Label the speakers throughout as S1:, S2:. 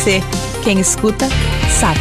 S1: Quem escuta, sabe.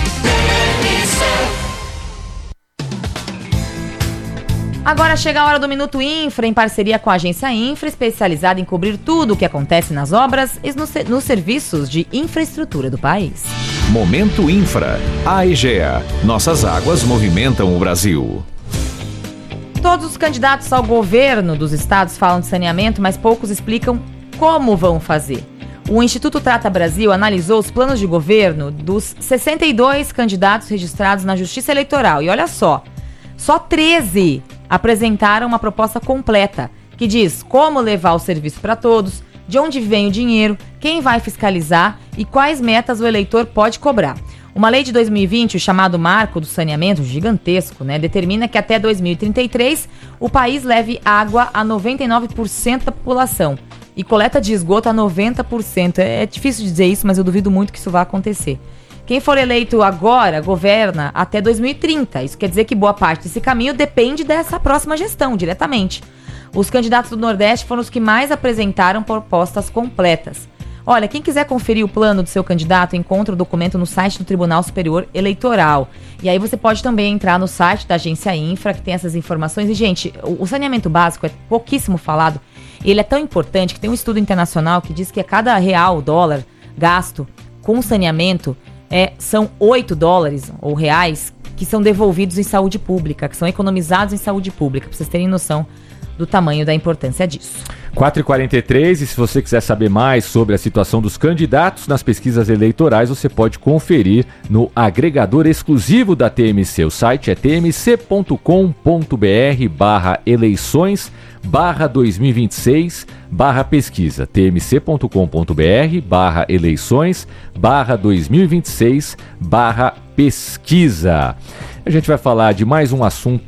S2: Agora chega a hora do Minuto Infra, em parceria com a agência Infra, especializada em cobrir tudo o que acontece nas obras e nos serviços de infraestrutura do país.
S3: Momento Infra. A Egea. Nossas águas movimentam o Brasil.
S2: Todos os candidatos ao governo dos estados falam de saneamento, mas poucos explicam como vão fazer. O Instituto Trata Brasil analisou os planos de governo dos 62 candidatos registrados na Justiça Eleitoral. E olha só 13 apresentaram uma proposta completa, que diz como levar o serviço para todos, de onde vem o dinheiro, quem vai fiscalizar e quais metas o eleitor pode cobrar. Uma lei de 2020, o chamado Marco do Saneamento, gigantesco, determina que até 2033 o país leve água a 99% da população e coleta de esgoto a 90%. É difícil dizer isso, mas eu duvido muito que isso vá acontecer. Quem for eleito agora governa até 2030. Isso quer dizer que boa parte desse caminho depende dessa próxima gestão, diretamente. Os candidatos do Nordeste foram os que mais apresentaram propostas completas. Olha, quem quiser conferir o plano do seu candidato, encontra o documento no site do Tribunal Superior Eleitoral. E aí você pode também entrar no site da agência Infra, que tem essas informações. E, gente, o saneamento básico é pouquíssimo falado. Ele é tão importante que tem um estudo internacional que diz que a cada real, dólar gasto com saneamento, são $8 ou reais que são devolvidos em saúde pública, que são economizados em saúde pública, para vocês terem noção do tamanho da importância disso.
S4: 4h43, e se você quiser saber mais sobre a situação dos candidatos nas pesquisas eleitorais, você pode conferir no agregador exclusivo da TMC. O site é tmc.com.br/eleições/2026/pesquisa. tmc.com.br/eleições/2026/pesquisa. A gente vai falar de mais um assunto